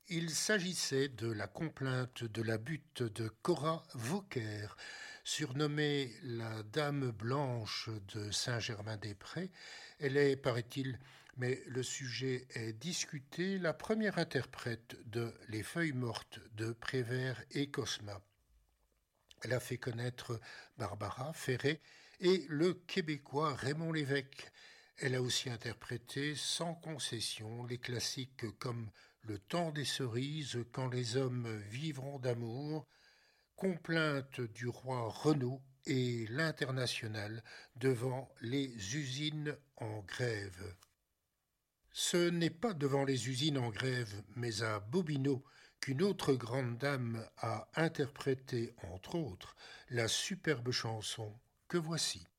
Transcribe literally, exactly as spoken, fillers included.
Il s'agissait de la complainte de la butte de Cora Vauquer, surnommée la Dame Blanche de Saint-Germain-des-Prés. Elle est, paraît-il, mais le sujet est discuté, la première interprète de Les Feuilles mortes de Prévert et Cosma. Elle a fait connaître Barbara Ferré et le Québécois Raymond Lévesque. Elle a aussi interprété sans concession les classiques comme Le temps des cerises, Quand les hommes vivront d'amour, Complainte du roi Renaud et L'Internationale devant les usines en grève. Ce n'est pas devant les usines en grève, mais à Bobino, qu'une autre grande dame a interprété, entre autres, la superbe chanson que voici.